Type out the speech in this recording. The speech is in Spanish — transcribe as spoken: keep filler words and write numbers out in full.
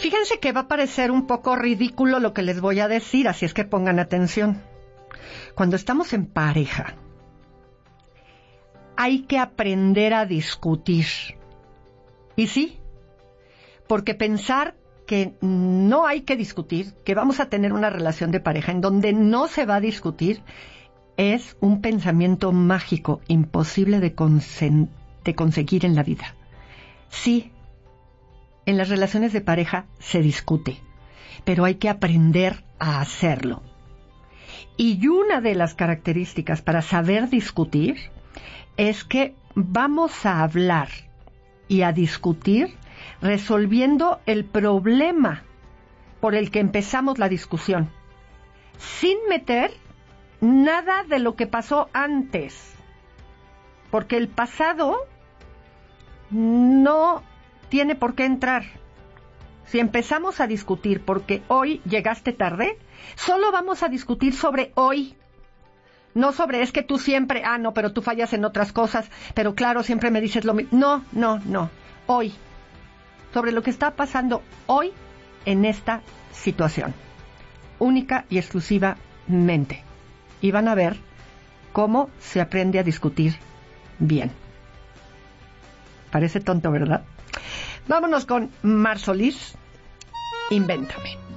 Fíjense que va a parecer un poco ridículo lo que les voy a decir, así es que pongan atención. Cuando estamos en pareja, hay que aprender a discutir. Y sí, porque pensar que no hay que discutir, que vamos a tener una relación de pareja en donde no se va a discutir, es un pensamiento mágico, imposible de, consen- de conseguir en la vida. Sí, en las relaciones de pareja se discute, pero hay que aprender a hacerlo. Y una de las características para saber discutir es que vamos a hablar y a discutir resolviendo el problema por el que empezamos la discusión, sin meter nada de lo que pasó antes, porque el pasado no tiene por qué entrar. Si empezamos a discutir porque hoy llegaste tarde, solo vamos a discutir sobre hoy, no sobre es que tú siempre, ah no, pero tú fallas en otras cosas, pero claro, siempre me dices lo mismo. No, no, no, hoy, sobre lo que está pasando hoy en esta situación, única y exclusivamente. Y van a ver cómo se aprende a discutir bien. Parece tonto, ¿verdad? Vámonos con Mar Solís, Invéntame.